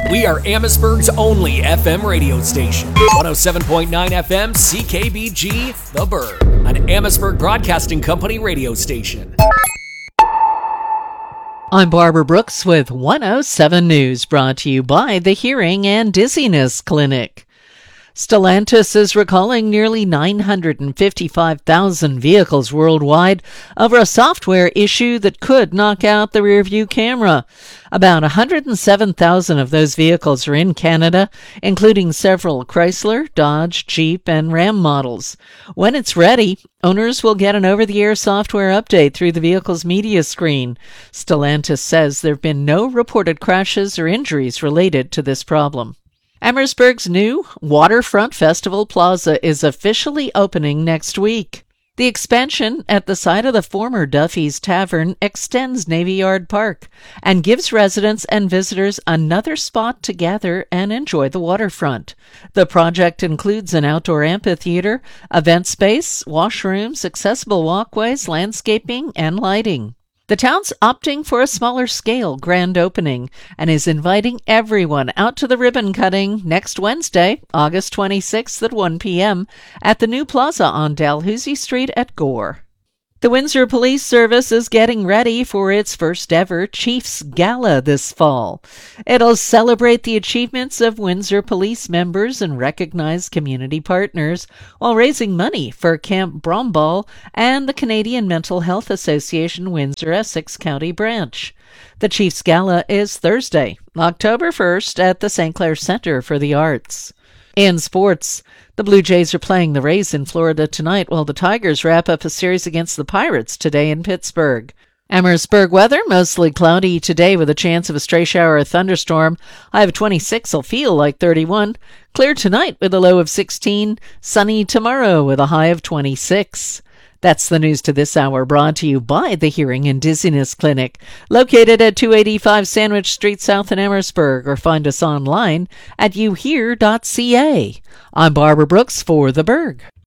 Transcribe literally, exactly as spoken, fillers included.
We are Amherstburg's only F M radio station. one oh seven point nine F M C K B G, The Burg, an Amherstburg Broadcasting Company radio station. I'm Barbara Brooks with one oh seven News, brought to you by the Hearing and Dizziness Clinic. Stellantis is recalling nearly nine hundred fifty-five thousand vehicles worldwide over a software issue that could knock out the rearview camera. About one hundred seven thousand of those vehicles are in Canada, including several Chrysler, Dodge, Jeep, and Ram models. When it's ready, owners will get an over-the-air software update through the vehicle's media screen. Stellantis says there have been no reported crashes or injuries related to this problem. Amherstburg's new Waterfront Festival Plaza is officially opening next week. The expansion at the site of the former Duffy's Tavern extends Navy Yard Park and gives residents and visitors another spot to gather and enjoy the waterfront. The project includes an outdoor amphitheater, event space, washrooms, accessible walkways, landscaping, and lighting. The town's opting for a smaller scale grand opening and is inviting everyone out to the ribbon cutting next Wednesday, August twenty-sixth at one p.m. at the new plaza on Dalhousie Street at Gore. The Windsor Police Service is getting ready for its first ever Chiefs Gala this fall. It'll celebrate the achievements of Windsor police members and recognize community partners while raising money for Camp Bromball and the Canadian Mental Health Association Windsor Essex County branch. The Chiefs Gala is Thursday, October first at the Saint Clair Center for the Arts. In sports, the Blue Jays are playing the Rays in Florida tonight while the Tigers wrap up a series against the Pirates today in Pittsburgh. Amherstburg weather, mostly cloudy today with a chance of a stray shower or thunderstorm. High of twenty-six will feel like thirty-one. Clear tonight with a low of sixteen. Sunny tomorrow with a high of twenty-six. That's the news to this hour, brought to you by the Hearing and Dizziness Clinic, located at two eighty-five Sandwich Street South in Amherstburg, or find us online at you hear dot c a. I'm Barbara Brooks for The Burg.